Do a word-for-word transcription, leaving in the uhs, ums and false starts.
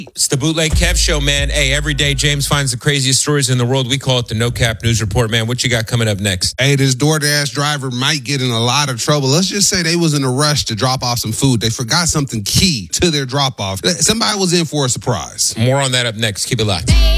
It's the Bootleg Kev Show, man. Hey, every day James finds the craziest stories in the world. We call it the No Cap News Report, man. What you got coming up next? Hey, this DoorDash driver might get in a lot of trouble. Let's just say they was in a rush to drop off some food. They forgot something key to their drop-off. Somebody was in for a surprise. More on that up next. Keep it locked.